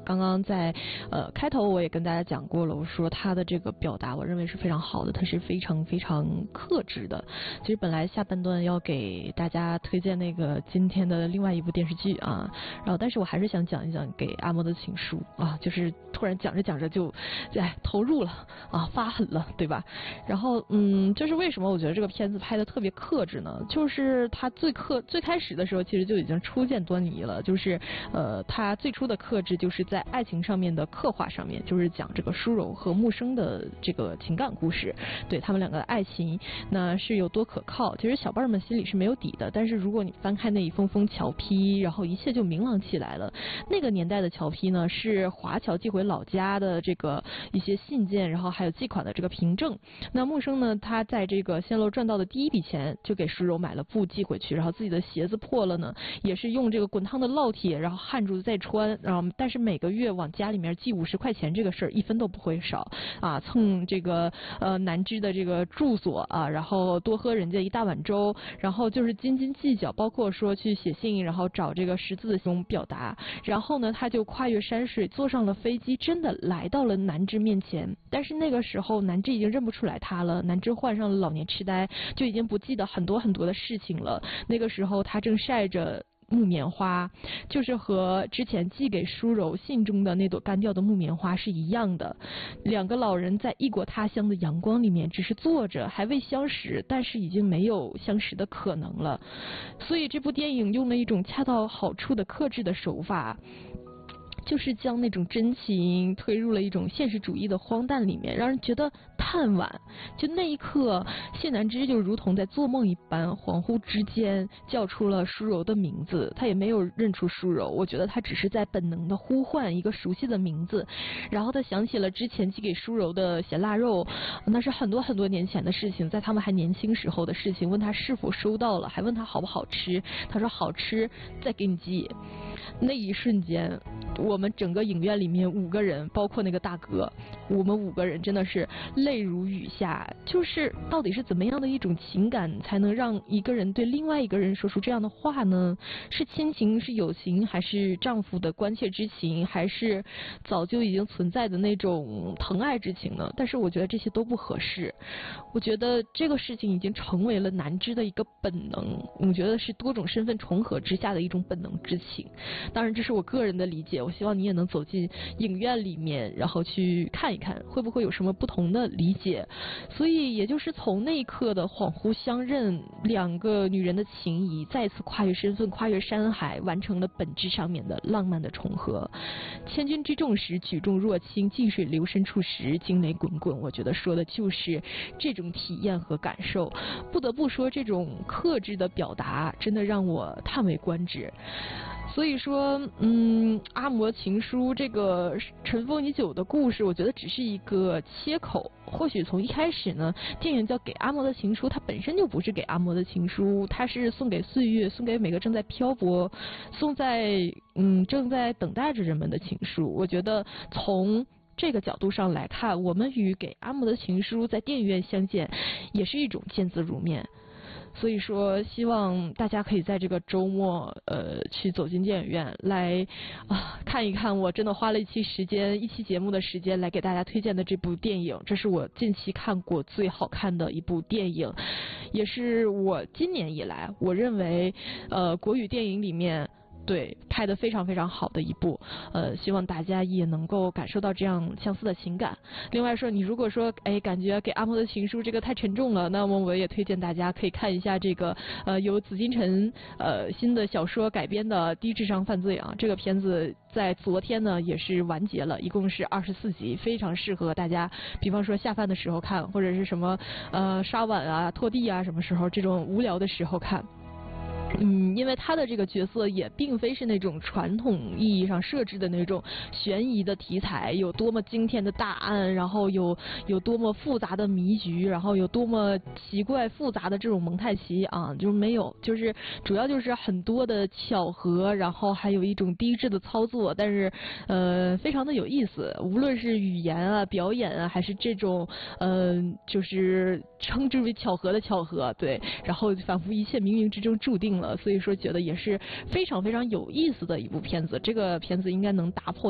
刚刚在开头我也跟大家讲过了，我说他的这个表达我认为是非常好的，他是非常非常克制的。其实本来下半段要给大家推荐那个今天的另外一部电视剧啊，然后但是我还是想讲一讲给阿嬷的情书啊，就是突然讲着讲着就投入了啊，发狠了，对吧？然后就是为什么我觉得这个片子拍的特别克制呢？就是他最开始的时候其实就已经初见端倪了，就是他最初的克制就是在爱情上面的刻画上面，就是讲这个舒柔和木生的这个情感故事，对他们两个的爱情那是有多可靠，其实小伴们心里是没有底的，但是如果你翻开那一封封侨批，然后一切就明朗起来了。那个年代的侨批呢，是华侨寄回老家的这个一些信件，然后还有寄款的这个凭证。那木生呢，他在这个线路赚到的第一笔钱就给舒柔买了布寄回去，然后自己的鞋子破了呢，也是用这个滚烫的烙铁然后焊住再穿，然后但是每个月往家里面寄50块钱，这个事儿一分都不会少啊。蹭这个南枝的这个住所啊，然后多喝人家一大碗粥，然后就是斤斤计较，包括说去写信，然后找这个识字的这种表达。然后呢，他就跨越山水，坐上了飞机，真的来到了南枝面前。但是那个时候，南枝已经认不出来他了，南枝患上了老年痴呆，就已经不记得很多很多的事情了。那个时候，他正晒着木棉花，就是和之前寄给舒柔信中的那朵干掉的木棉花是一样的。两个老人在异国他乡的阳光里面只是坐着，还未相识，但是已经没有相识的可能了。所以这部电影用了一种恰到好处的克制的手法，就是将那种真情推入了一种现实主义的荒诞里面，让人觉得叹惋。就那一刻，谢南枝就如同在做梦一般，恍惚之间叫出了舒柔的名字，他也没有认出舒柔，我觉得他只是在本能的呼唤一个熟悉的名字。然后他想起了之前寄给舒柔的咸腊肉，那是很多很多年前的事情，在他们还年轻时候的事情，问他是否收到了，还问他好不好吃，他说好吃，再给你寄。那一瞬间，我们整个影院里面5个人，包括那个大哥，我们5个人真的是泪如雨下。就是到底是怎么样的一种情感才能让一个人对另外一个人说出这样的话呢？是亲情，是友情，还是丈夫的关切之情，还是早就已经存在的那种疼爱之情呢？但是我觉得这些都不合适。我觉得这个事情已经成为了南枝的一个本能，我觉得是多种身份重合之下的一种本能之情。当然这是我个人的理解，我希望你也能走进影院里面，然后去看一看会不会有什么不同的理解。所以也就是从那一刻的恍惚相认，2个女人的情谊再次跨越身份，跨越山海，完成了本质上面的浪漫的重合。千钧之重时举重若轻，近水流深处时惊雷滚滚，我觉得说的就是这种体验和感受。不得不说，这种克制的表达真的让我叹为观止。所以说阿嬷情书这个尘封已久的故事，我觉得只是一个切口。或许从一开始呢，电影叫给阿嬷的情书，它本身就不是给阿嬷的情书，它是送给岁月，送给每个正在漂泊，送在正在等待着人们的情书。我觉得从这个角度上来看，我们与给阿嬷的情书在电影院相见，也是一种见字如面。所以说希望大家可以在这个周末去走进电影院来看一看我真的花了一期节目的时间来给大家推荐的这部电影。这是我近期看过最好看的一部电影，也是我今年以来我认为国语电影里面对拍得非常非常好的一部，希望大家也能够感受到这样相似的情感。另外说，你如果说感觉给阿嬷的情书这个太沉重了，那么我也推荐大家可以看一下这个由紫金陈新的小说改编的低智商犯罪啊，这个片子在昨天呢也是完结了，一共是24集，非常适合大家比方说下饭的时候看，或者是什么刷碗啊拖地啊什么时候这种无聊的时候看。因为他的这个角色也并非是那种传统意义上设置的那种悬疑的题材，有多么惊天的大案，然后有多么复杂的谜局，然后有多么奇怪复杂的这种蒙太奇啊，就是没有，就是主要就是很多的巧合，然后还有一种低质的操作，但是非常的有意思，无论是语言啊、表演啊，还是这种就是称之为巧合的巧合，对，然后仿佛一切冥冥之中注定了，所以说觉得也是非常非常有意思的一部片子。这个片子应该能打破